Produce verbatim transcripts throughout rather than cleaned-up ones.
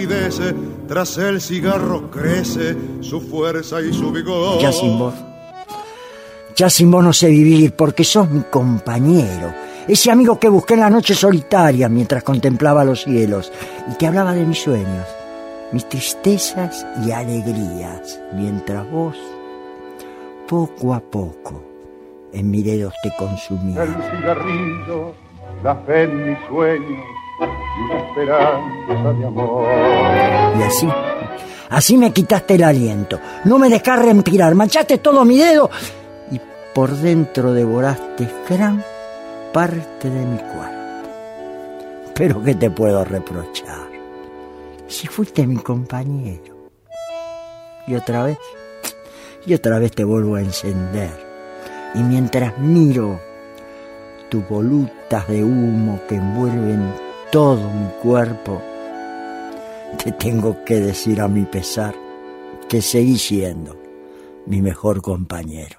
languidece, tras el cigarro crece su fuerza y su vigor. Ya sin vos, ya sin vos no sé vivir, porque sos mi compañero, ese amigo que busqué en la noche solitaria mientras contemplaba los cielos y te hablaba de mis sueños, mis tristezas y alegrías, mientras vos, poco a poco, en mis dedos te consumías. El cigarrillo, la fe en mis sueños y una esperanza de amor. Y así, así me quitaste el aliento, no me dejás respirar, manchaste todo mi dedo y por dentro devoraste gran parte de mi cuerpo. Pero ¿qué te puedo reprochar? Si fuiste mi compañero. Y otra vez, y otra vez te vuelvo a encender. Y mientras miro tus volutas de humo que envuelven todo mi cuerpo, te tengo que decir a mi pesar que seguís siendo mi mejor compañero.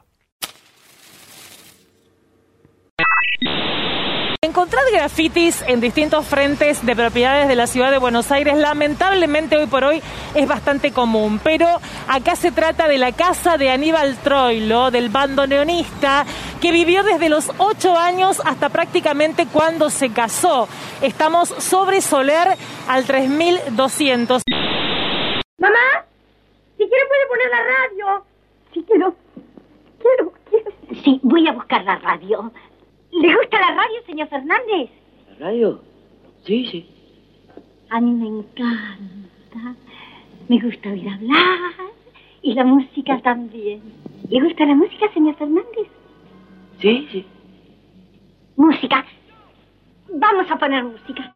Encontrar grafitis en distintos frentes de propiedades de la ciudad de Buenos Aires, lamentablemente hoy por hoy es bastante común, pero acá se trata de la casa de Aníbal Troilo, del bandoneonista, que vivió desde los ocho años hasta prácticamente cuando se casó. Estamos sobre Soler al tres mil doscientos. Mamá, si quiere puede poner la radio. Sí, quiero, quiero, quiero. Sí, voy a buscar la radio. ¿Le gusta la radio, señor Fernández? ¿La radio? Sí, sí. A mí me encanta. Me gusta oír hablar y la música también. ¿Le gusta la música, señor Fernández? Sí, sí. Música. Vamos a poner música.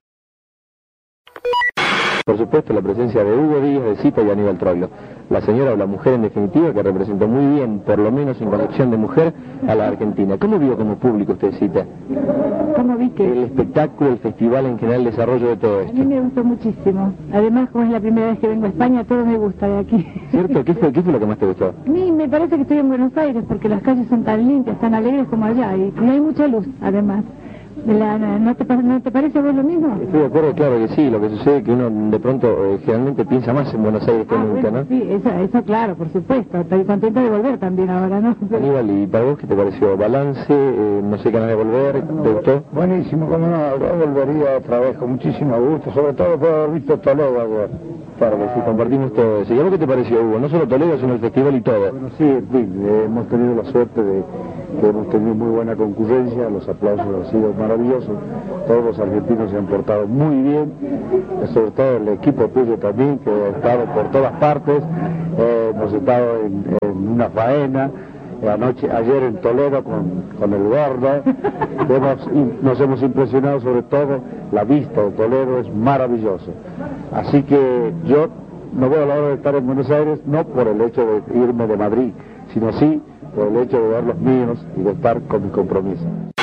Por supuesto, la presencia de Hugo Díaz de Sipa y Aníbal Troilo. La señora o la mujer, en definitiva, que representó muy bien, por lo menos en concepción de mujer, a la Argentina. ¿Cómo vio como público usted, Cita? ¿Cómo vi que? El espectáculo, el festival en general, el desarrollo de todo A esto. mí me gustó muchísimo. Además, como es la primera vez que vengo a España, todo me gusta de aquí. ¿Cierto? ¿Qué fue, qué fue lo que más te gustó? A mí me parece que estoy en Buenos Aires, porque las calles son tan limpias, tan alegres como allá, y, y hay mucha luz, además. La, ¿no, te, ¿No te parece a vos lo mismo? Estoy de acuerdo, claro que sí. Lo que sucede es que uno de pronto eh, generalmente piensa más en Buenos Aires que ah, nunca, bueno, ¿no? Sí, eso, eso claro, por supuesto. Estoy contenta de volver también ahora, ¿no? Aníbal, ¿y para vos qué te pareció? ¿Balance? Eh, no sé, ganas de volver? ¿Te gustó? Buenísimo, como no, yo volvería otra vez con muchísimo gusto, sobre todo por haber visto Toledo ayer. Claro que sí, compartimos todo eso. ¿Y a vos qué te pareció, Hugo? No solo Toledo, sino el festival y todo. Bueno, sí, en fin, eh, hemos tenido la suerte de que hemos tenido muy buena concurrencia, los aplausos han sido maravillosos, todos los argentinos se han portado muy bien, sobre todo el equipo tuyo también, que ha estado por todas partes, eh, hemos estado en, en una faena, anoche, ayer en Toledo con, con el gordo, hemos, nos hemos impresionado sobre todo, la vista de Toledo es maravillosa, así que yo no veo la hora de estar en Buenos Aires, no por el hecho de irme de Madrid, sino sí por el hecho de ver los míos y de estar con mi compromiso.